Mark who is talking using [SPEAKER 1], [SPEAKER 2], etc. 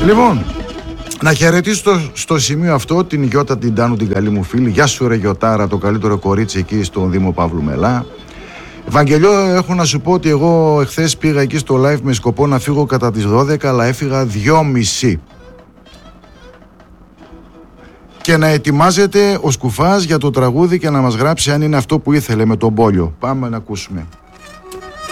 [SPEAKER 1] Λοιπόν, να χαιρετήσω στο σημείο αυτό την Γιώτα την Τάνου, την καλή μου φίλη. Γεια σου ρε Γιωτάρα, το καλύτερο κορίτσι εκεί στον Δήμο Παύλου Μελά. Ευαγγελιό, έχω να σου πω ότι εγώ εχθές πήγα εκεί στο live με σκοπό να φύγω κατά τις 12, αλλά έφυγα 2:30. Και να ετοιμάζεται ο Σκουφάς για το τραγούδι και να μας γράψει αν είναι αυτό που ήθελε με τον Πόλιο. Πάμε να ακούσουμε.